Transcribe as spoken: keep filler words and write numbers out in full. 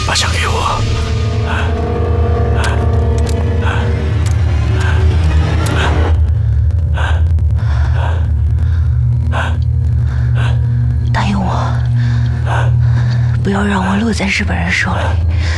把枪给我。 答应我，不要让我落在日本人手里。